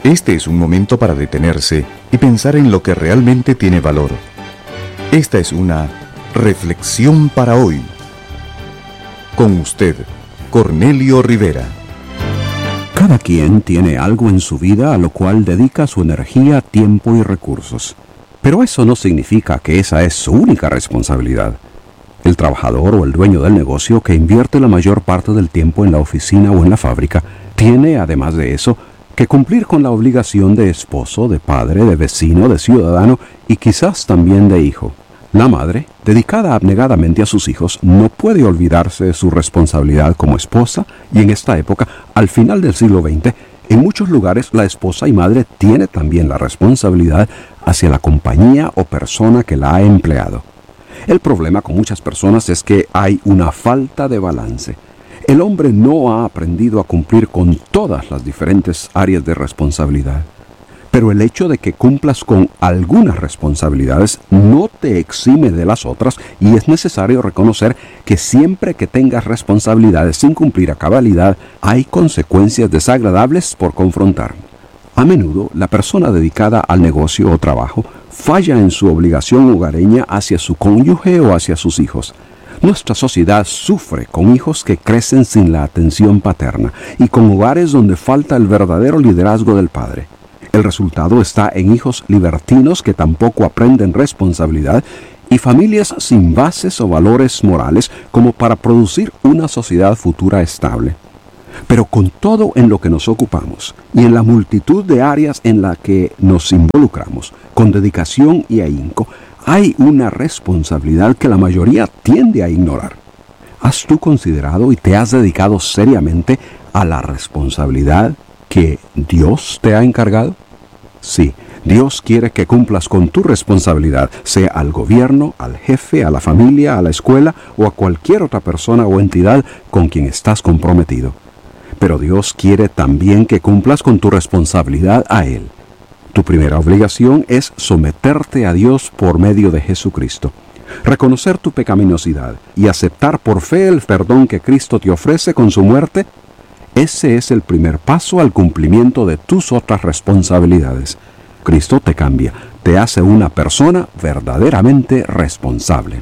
Este es un momento para detenerse y pensar en lo que realmente tiene valor. Esta es una reflexión para hoy. Con usted, Cornelio Rivera. Cada quien tiene algo en su vida a lo cual dedica su energía, tiempo y recursos. Pero eso no significa que esa es su única responsabilidad. El trabajador o el dueño del negocio que invierte la mayor parte del tiempo en la oficina o en la fábrica, tiene, además de eso, que cumplir con la obligación de esposo, de padre, de vecino, de ciudadano y quizás también de hijo. La madre, dedicada abnegadamente a sus hijos, no puede olvidarse de su responsabilidad como esposa y en esta época, al final del siglo XX, en muchos lugares la esposa y madre tiene también la responsabilidad hacia la compañía o persona que la ha empleado. El problema con muchas personas es que hay una falta de balance. El hombre no ha aprendido a cumplir con todas las diferentes áreas de responsabilidad. Pero el hecho de que cumplas con algunas responsabilidades no te exime de las otras y es necesario reconocer que siempre que tengas responsabilidades sin cumplir a cabalidad, hay consecuencias desagradables por confrontar. A menudo, la persona dedicada al negocio o trabajo falla en su obligación hogareña hacia su cónyuge o hacia sus hijos. Nuestra sociedad sufre con hijos que crecen sin la atención paterna y con hogares donde falta el verdadero liderazgo del padre. El resultado está en hijos libertinos que tampoco aprenden responsabilidad y familias sin bases o valores morales como para producir una sociedad futura estable. Pero con todo en lo que nos ocupamos y en la multitud de áreas en la que nos involucramos, con dedicación y ahínco, hay una responsabilidad que la mayoría tiende a ignorar. ¿Has tú considerado y te has dedicado seriamente a la responsabilidad que Dios te ha encargado? Sí, Dios quiere que cumplas con tu responsabilidad, sea al gobierno, al jefe, a la familia, a la escuela o a cualquier otra persona o entidad con quien estás comprometido. Pero Dios quiere también que cumplas con tu responsabilidad a Él. Tu primera obligación es someterte a Dios por medio de Jesucristo. Reconocer tu pecaminosidad y aceptar por fe el perdón que Cristo te ofrece con su muerte. Ese es el primer paso al cumplimiento de tus otras responsabilidades. Cristo te cambia, te hace una persona verdaderamente responsable.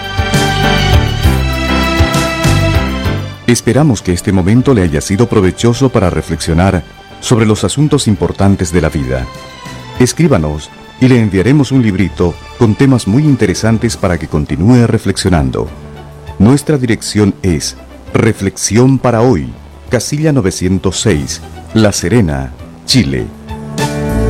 Esperamos que este momento le haya sido provechoso para reflexionar sobre los asuntos importantes de la vida. Escríbanos y le enviaremos un librito con temas muy interesantes para que continúe reflexionando. Nuestra dirección es Reflexión para Hoy, Casilla 906, La Serena, Chile.